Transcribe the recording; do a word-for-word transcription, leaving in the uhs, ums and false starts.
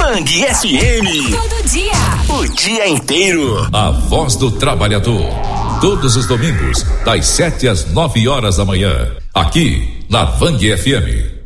Vang F M. Todo dia. O dia inteiro. A voz do trabalhador. Todos os domingos, das sete às nove horas da manhã. Aqui, na Vang F M.